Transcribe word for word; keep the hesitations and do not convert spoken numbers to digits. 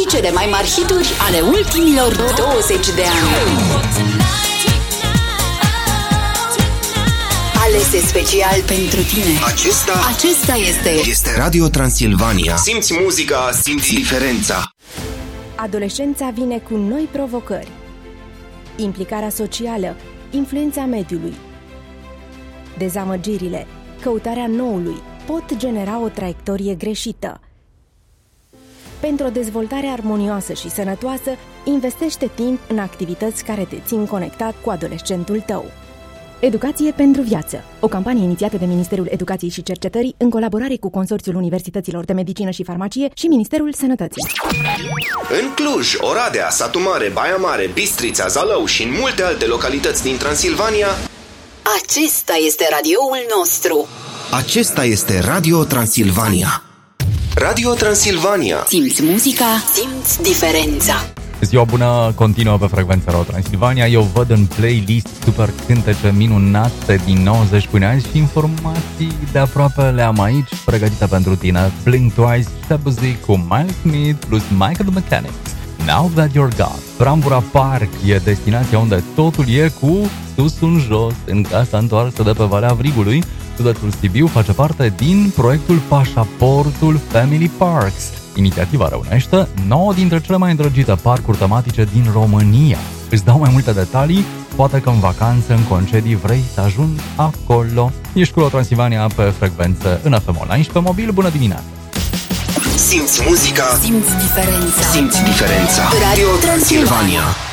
cele mai mari hituri ale ultimilor douăzeci de ani. Alese special pentru tine. Acesta, Acesta este este Radio Transilvania. Simți muzica, simți diferența. Adolescența vine cu noi provocări. Implicarea socială, influența mediului. Dezamăgirile, căutarea noului pot genera o traiectorie greșită. Pentru o dezvoltare armonioasă și sănătoasă, investește timp în activități care te țin conectat cu adolescentul tău. Educație pentru viață, o campanie inițiată de Ministerul Educației și Cercetării în colaborare cu Consorțiul Universităților de Medicină și Farmacie și Ministerul Sănătății. În Cluj, Oradea, Satu Mare, Baia Mare, Bistrița, Zalău și în multe alte localități din Transilvania, Acesta este radioul nostru. acesta este Radio Transilvania. Radio Transilvania. Simți muzica, simți diferența. Ziua bună continuă pe frecvența Radio Transilvania. Eu văd în playlist super cântece minunate din nouăzeci până azi și informații de aproape le am aici pregătite pentru tine. Blink Twice, Shabuzi cu Miles Smith plus Michael the Mechanic. Now That You're Gone. Brambura Park e destinația unde totul e cu sus în jos, în casa întoarsă de pe Valea Vrigului. Județul Sibiu face parte din proiectul Pașaportul Family Parks. Inițiativa reunește nouă dintre cele mai îndrăgite parcuri tematice din România. Îți dau mai multe detalii, poate că în vacanță, în concedii vrei să ajungi acolo. Ești cu Transilvania pe frecvență în F M Online și pe mobil. Bună dimineața! Simți muzica, Simți diferența. simți diferența. Radio Transilvania.